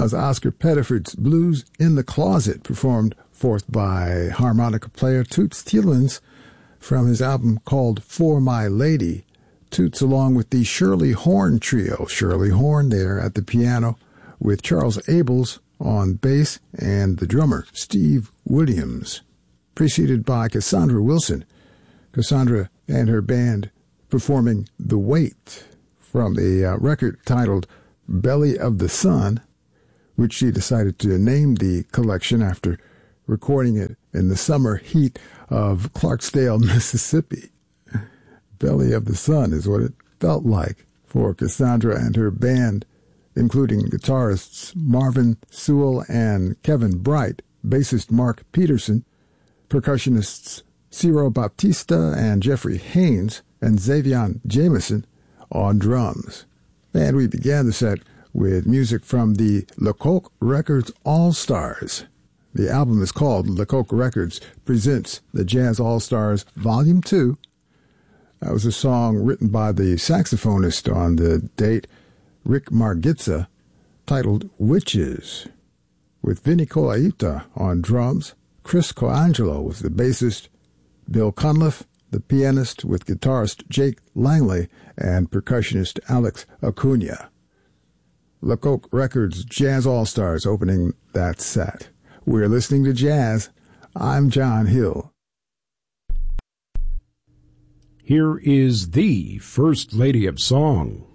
was Oscar Pettiford's Blues in the Closet, performed forth by harmonica player Toots Thielemans from his album called For My Lady. Toots along with the Shirley Horn Trio. Shirley Horn there at the piano with Charles Abels on bass and the drummer Steve Williams. Preceded by Cassandra Wilson. Cassandra and her band performing The Weight from a record titled Belly of the Sun, which she decided to name the collection after recording it in the summer heat of Clarksdale, Mississippi. Belly of the Sun is what it felt like for Cassandra and her band, including guitarists Marvin Sewell and Kevin Bright, bassist Mark Peterson, percussionists Ciro Baptista and Jeffrey Haynes, and Xavion Jameson on drums. And we began the set with music from the Lecoq Records All-Stars. The album is called Lecoq Records Presents the Jazz All-Stars Volume 2. That was a song written by the saxophonist on the date, Rick Margitza, titled Witches, with Vinnie Colaiuta on drums. Chris Coangelo was the bassist, Bill Cunliffe, the pianist, with guitarist Jake Langley and percussionist Alex Acuna. Lecoq Records Jazz All-Stars opening that set. We're listening to jazz. I'm John Hill. Here is the First Lady of Song.